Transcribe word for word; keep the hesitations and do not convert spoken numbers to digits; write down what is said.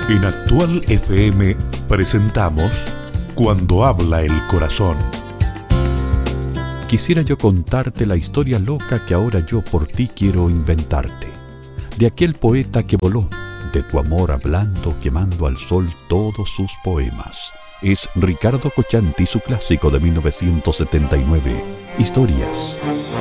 En Actual F M presentamos Cuando habla el corazón. Quisiera yo contarte la historia loca que ahora yo por ti quiero inventarte. De aquel poeta que voló, de tu amor hablando, quemando al sol todos sus poemas. Es Ricardo Cochanti, su clásico de mil novecientos setenta y nueve, Historias.